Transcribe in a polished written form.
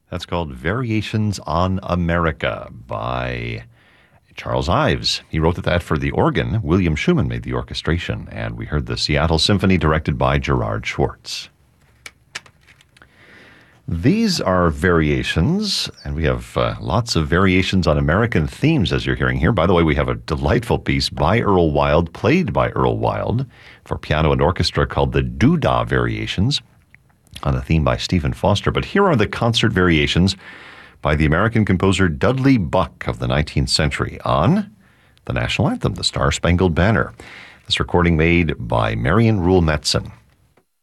That's called Variations on America by Charles Ives. He wrote that for the organ. William Schumann made the orchestration, and we heard the Seattle Symphony directed by Gerard Schwartz. These are variations, and we have lots of variations on American themes, as you're hearing here. By the way, we have a delightful piece by Earl Wild, played by Earl Wild, for piano and orchestra called the Doodah Variations, on a theme by Stephen Foster. But here are the concert variations by the American composer Dudley Buck of the 19th century on the national anthem, the Star-Spangled Banner. This recording made by Marion Rule Metzen.